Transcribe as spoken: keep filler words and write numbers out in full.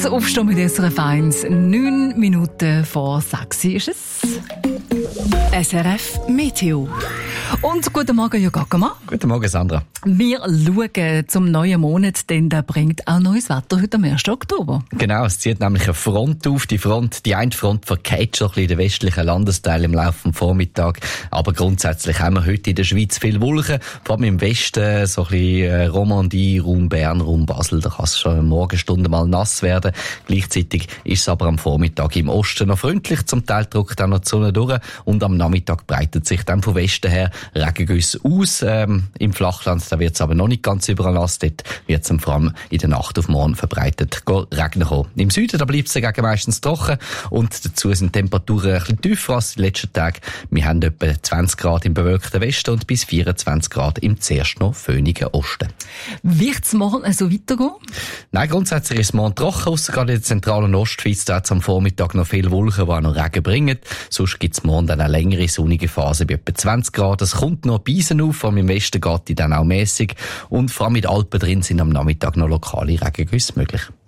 Das Aufstehen mit S R F eins. Neun Minuten vor sechs ist es. S R F Meteo. Und guten Morgen, Jörg Ackermann. Guten Morgen, Sandra. Wir schauen zum neuen Monat, denn der bringt auch neues Wetter heute am ersten Oktober. Genau, es zieht nämlich eine Front auf. Die Front, die eine Front verkehrt schon ein bisschen in den westlichen Landesteilen im Laufe des Vormittags. Aber grundsätzlich haben wir heute in der Schweiz viel Wolken. Vor allem im Westen, so ein bisschen Romandie, Raum Bern, Raum Basel. Da kann es schon in Morgenstunde mal nass werden. Gleichzeitig ist es aber am Vormittag im Osten noch freundlich. Zum Teil drückt auch noch die Sonne durch. Und am Nachmittag breitet sich dann von Westen her Regengüsse aus. Ähm, Im Flachland, da wird es aber noch nicht ganz überall nass. Dort wird es vor allem in der Nacht auf morgen verbreitet regnen kommen. Im Süden, da bleibt es dagegen meistens trocken. Und dazu sind die Temperaturen ein bisschen tiefer als die letzten Tage. Wir haben etwa zwanzig Grad im bewölkten Westen und bis vierundzwanzig Grad im zuerst noch föhnigen Osten. Wird es morgen so weitergehen? Nein, grundsätzlich ist es morgen trocken, ausser gerade in der zentralen Ostschweiz. Da hat es am Vormittag noch viele Wolken, die auch noch Regen bringen. Sonst gibt es morgen dann eine längere sonnige Phase bei etwa zwanzig Grad. Es kommt noch Beisen auf, vor allem im Westen geht die dann auch mäßig. Und vor allem mit Alpen drin sind am Nachmittag noch lokale Regengüsse möglich.